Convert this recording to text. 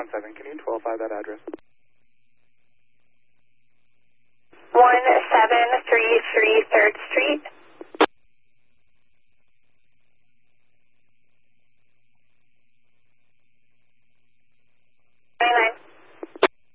17. Can you 12-5 that address? 1733 3rd Street.